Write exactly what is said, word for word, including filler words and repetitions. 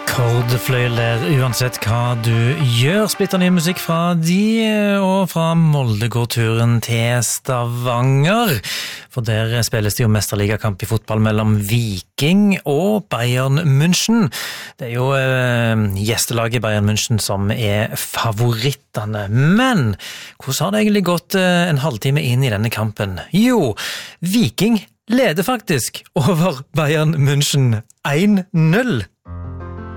Kordfløyel der, uansett hva du gjør. Splitter ny musikk fra de, og fra Molde går turen til Stavanger. For der spilles det jo mesterligakamp i fotball mellom Viking og Bayern München. Det er jo eh, gjestelaget Bayern München som er favorittene. Men hvordan har det egentlig gått eh, en halvtime inn i denne kampen? Jo, Viking leder faktisk over Bayern München one null.